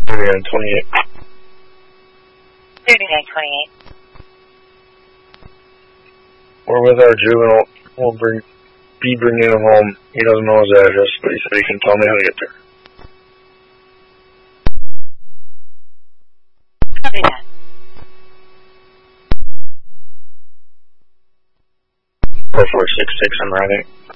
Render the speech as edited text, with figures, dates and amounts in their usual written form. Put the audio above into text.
3928. 3928. We're with our juvenile. We'll be bringing him home. He doesn't know his address, but he said he can tell me how to get there. Copy that. 4466, I'm riding.